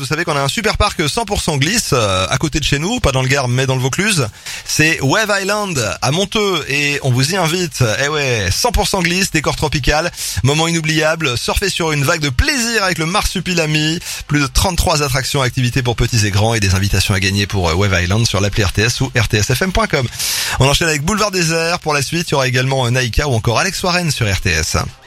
Vous savez qu'on a un super parc 100% glisse à côté de chez nous, pas dans le Gard mais dans le Vaucluse. C'est Wave Island à Monteux et on vous y invite. Eh ouais, 100% glisse, décor tropical, moment inoubliable, surfer sur une vague de plaisir avec le Marsupilami, plus de 33 attractions, activités pour petits et grands et des invitations à gagner pour Wave Island sur l'appli RTS ou rtsfm.com. On enchaîne avec Boulevard Désert. Pour la suite, il y aura également Naïka ou encore Alex Warren sur RTS.